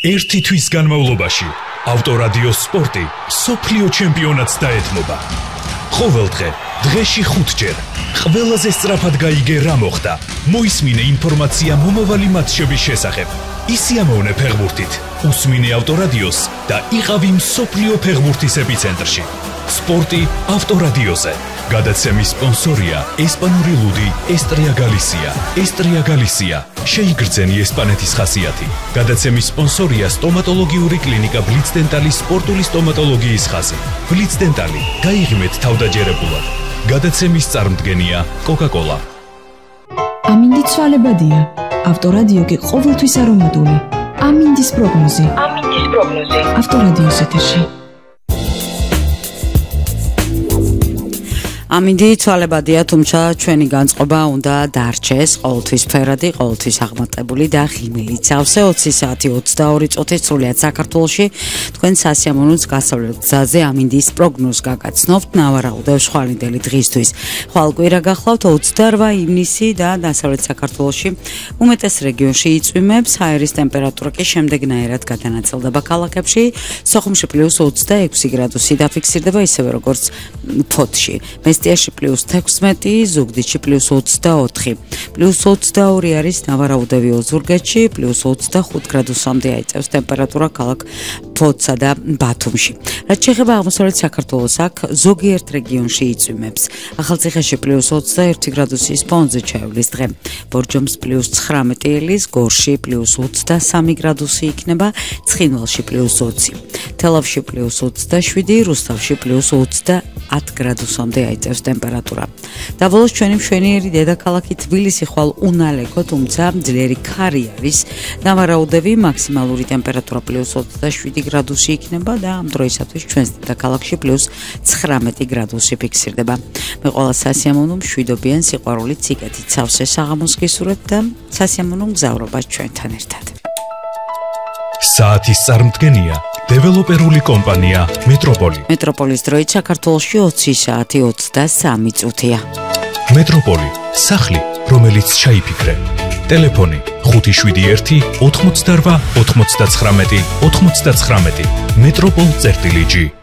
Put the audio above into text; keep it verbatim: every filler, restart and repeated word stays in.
ერთი თვის განმავლობაში ავტორადიო სპორტი მსოფლიო ჩემპიონატს დაეთმობა. ყოველდღე, დღეში ხუთჯერ, ყველაზე სწრაფად გაიგე რა მოხდა. მოისმინე ინფორმაცია მომავალი მატჩების შესახებ. ისიამოვნე ფეხბურთით, უსმინე ავტორადიოს და იყავი მსოფლიო ფეხბურთის ეპიცენტრში. სპორტი ავტორადიოზე. გადაცემის სპონსორია ესპანური ლუდი ესტრია გალისია. ესტრია გალისია. შეიგრძენი ესპანეთის ხასიათი. გადაცემის სპონსორია სტომატოლოგიური კლინიკა ბლიცდენტალის სპორტული სტომატოლოგიის ხაზი. ბლიცდენტალი. გაიღიმეთ თავდაჯერებულად. გადაცემის წარმდგენია კოკა-კოლა. ამინდი ცვალებადია. ავტორადიო კი ყოველთვის არომატული. ამინდის პროგნოზი. ამინდის პროგნოზი. ავტორადიოს ეთერში. ამინდი ცვალებადია, თუმცა ჩვენი განწყობა უნდა დარჩეს ყოველთვის ფერადი, ყოველთვის აღმატებული და ღიმილით. სავსე ოცი საათი ოცდაორი წუთი სრულიად საქართველოში თქვენ სასიამოვნოს გასავლელ გზაზე ამინდის პროგნოზს გაგაცნობთ. ნავარაუდევ შხვალინდელი დღისთვის. ხვალკვირა გახლავთ ოცდარვა ივნისი და დასავლეთ საქართველოში უმეტეს რეგიონში იწვიმებს. ჰაერის ტემპერატურა კი შემდეგნაირად გადანაწილდება ქალაქებში. სოხუმში პლუს ოცდაექვსი გრადუსი დაფიქსირდება ისევე როგორც ფოთში. მესტიაში პლუს თექვსმეტი, ზუგდიდში პლუს ოცდაოთხი, პლუს ოცდაორი არის ნავარაუდევი ოზურგეთში, პლუს ოცდახუთ გრადუსამდე აიწევს ტემპერატურა ქალაქ ფოთსა და ბათუმში. რაც შეეხება აღმოსავლეთ საქართველოს, აქ ზოგიერთ რეგიონში იწვიმებს. ახალციხეში პლუს ოცდაერთი გრადუსის ფონზე ჩაივლის დღე. ბორჯომს პლუს ცხრამეტი ილის, გორში პლუს ოცდასამი გრადუსი იქნება, ცხინვალში პლუს ოცი, თელავში პლუს ოცდაშვიდი, რუსთავში პლუს ოცდაათ გრადუსამდე აიწევს ტემპერატურა. დაბოლოს ჩვენი მშვენიერი დედაქალაქი თბილისი ხვალ უნალეკო, თუმცა ძლიერი ქარი არის. ნავარაუდევი მაქსიმალური ტემპერატურა პლუს ოცდაშვიდი გრადუსი იქნება და ამ დროისათვის ჩვენს დედაქალაქში პლუს ცხრამეტი გრადუსი ფიქსირდება. მე ყველა სასიამოვნო მშვიდობიან სიყვარულით სიკეთით სავსე საღამოს გისურვებთ და სასიამოვნო მგზავრობას ჩვენთან ერთად. საათის წარმდგენია დეველოპერული კომპანია მეტროპოლი. მეტროპოლის დროით საქართველოში ოცი საათი ოცდასამი წუთია. მეტროპოლი, სახლი, რომელიც ჩაიფიქრე. ტელეფონი ხუთი შვიდი ერთი ოთხმოცდარვა ოთხმოცდაცხრამეტი ოთხმოცდაცხრამეტი. მეტროპოლ წერტილი ჯი.